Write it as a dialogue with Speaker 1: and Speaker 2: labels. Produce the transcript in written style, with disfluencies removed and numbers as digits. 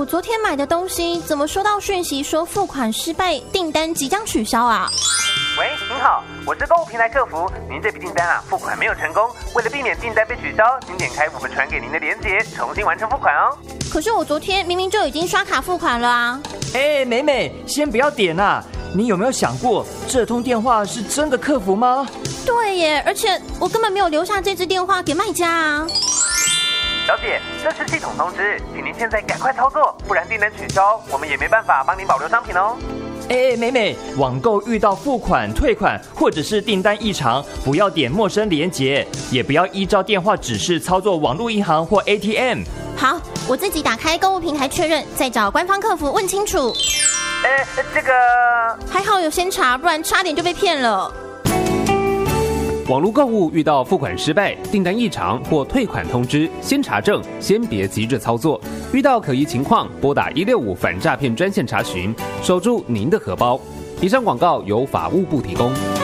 Speaker 1: 昨天买的东西怎么收到讯息说付款失败，订单即将取消啊？
Speaker 2: 喂，您好，我是购物平台客服，您这笔订单付款没有成功，为了避免订单被取消，请点开我们传给您的链接，重新完成付款哦。
Speaker 1: 可是我昨天明明就已经刷卡付款了啊！
Speaker 3: 美美，先不要点啊！你有没有想过，这通电话是真的客服吗？
Speaker 1: 对耶，而且我根本没有留下这支电话给卖家啊！
Speaker 2: 小姐，这是系统通知，请您现在赶快操作，不然订单取消，我们也没办法帮您保留商品哦。
Speaker 3: 美美，网购遇到付款、退款或者是订单异常，不要点陌生连结，也不要依照电话指示操作网络银行或 ATM。
Speaker 1: 好，我自己打开购物平台确认，再找官方客服问清楚。
Speaker 2: 这个
Speaker 1: 还好有先查，不然差点就被骗了。
Speaker 4: 网络购物遇到付款失败、订单异常或退款通知，先查证，先别急着操作。遇到可疑情况，拨打165反诈骗专线查询，守住您的荷包。以上广告由法务部提供。